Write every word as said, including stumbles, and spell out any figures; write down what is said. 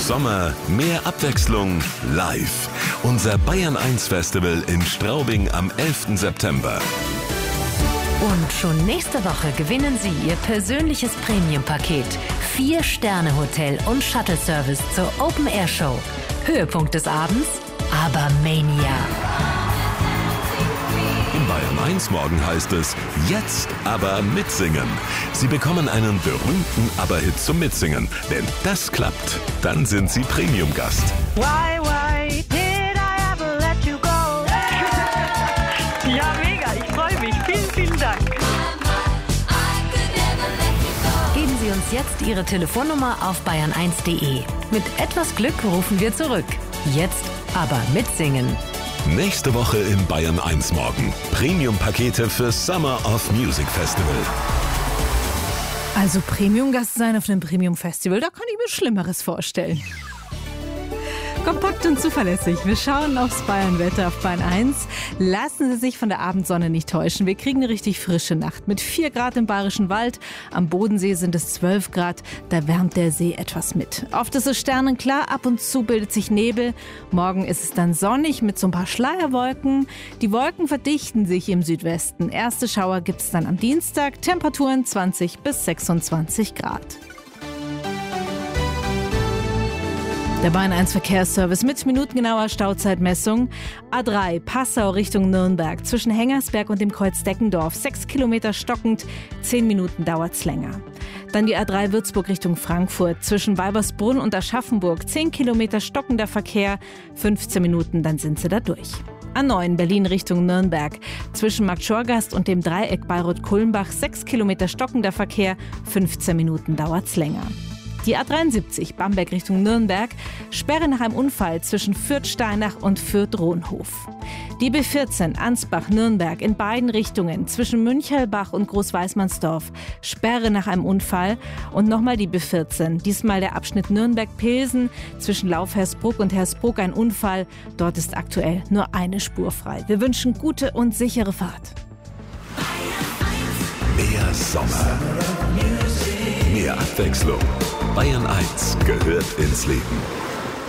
Sommer, mehr Abwechslung, live. Unser Bayern eins Festival in Straubing am elften September. Und schon nächste Woche gewinnen Sie Ihr persönliches Premium-Paket. Vier-Sterne-Hotel und Shuttle-Service zur Open-Air-Show. Höhepunkt des Abends, Abermania. In Bayern eins morgen heißt es, jetzt aber mitsingen. Sie bekommen einen berühmten Aber-Hit zum Mitsingen. Wenn das klappt, dann sind Sie Premium-Gast. Why, why did I ever let you go? Ja, mega, ich freue mich. Vielen, vielen Dank. Geben Sie uns jetzt Ihre Telefonnummer auf bayern eins punkt de. Mit etwas Glück rufen wir zurück. Jetzt aber mitsingen. Nächste Woche in Bayern eins morgen. Premium-Pakete für Summer of Music Festival. Also Premium-Gast sein auf einem Premium-Festival, da kann ich mir Schlimmeres vorstellen. Kompakt und zuverlässig. Wir schauen aufs Bayern-Wetter auf Bayern eins. Lassen Sie sich von der Abendsonne nicht täuschen. Wir kriegen eine richtig frische Nacht mit vier Grad im Bayerischen Wald. Am Bodensee sind es zwölf Grad. Da wärmt der See etwas mit. Oft ist es sternenklar, ab und zu bildet sich Nebel. Morgen ist es dann sonnig mit so ein paar Schleierwolken. Die Wolken verdichten sich im Südwesten. Erste Schauer gibt es dann am Dienstag. Temperaturen zwanzig bis sechsundzwanzig Grad. Der Bayern eins Verkehrsservice mit minutengenauer Stauzeitmessung. A drei Passau Richtung Nürnberg zwischen Hengersberg und dem Kreuz Deckendorf. Sechs Kilometer stockend, zehn Minuten dauert's länger. Dann die A drei Würzburg Richtung Frankfurt zwischen Weibersbrunn und Aschaffenburg. Zehn Kilometer stockender Verkehr, fünfzehn Minuten, dann sind sie da durch. A neun Berlin Richtung Nürnberg zwischen Markt Schorgast und dem Dreieck Bayreuth-Kulmbach. Sechs Kilometer stockender Verkehr, fünfzehn Minuten dauert's länger. Die A dreiundsiebzig Bamberg Richtung Nürnberg, Sperre nach einem Unfall zwischen Fürth-Steinach und Fürth-Rohnhof. Die B vierzehn Ansbach-Nürnberg in beiden Richtungen zwischen Münchelbach und Großweißmannsdorf, Sperre nach einem Unfall. Und nochmal die B vierzehn, diesmal der Abschnitt Nürnberg-Pilsen zwischen Lauf-Hersbruck und Hersbruck ein Unfall. Dort ist aktuell nur eine Spur frei. Wir wünschen gute und sichere Fahrt. Mehr Sommer. Mehr Abwechslung. Bayern eins gehört ins Leben.